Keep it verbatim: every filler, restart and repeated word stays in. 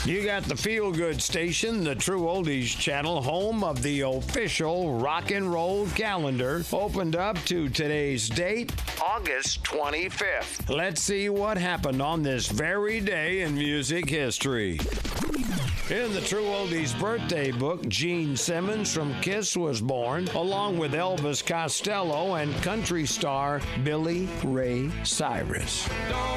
You got the Feel Good station, the True Oldies channel, home of the official rock and roll calendar, opened up to today's date, August twenty-fifth. Let's see what happened on this very day in music history. In the True Oldies birthday book, Gene Simmons from Kiss was born, along with Elvis Costello and country star Billy Ray Cyrus.